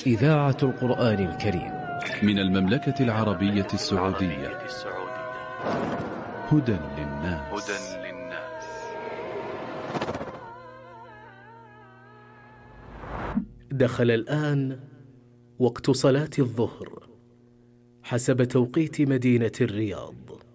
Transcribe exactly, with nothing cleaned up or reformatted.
إذاعة القرآن الكريم من المملكة العربية السعودية. هدى للناس. دخل الآن وقت صلاة الظهر حسب توقيت مدينة الرياض.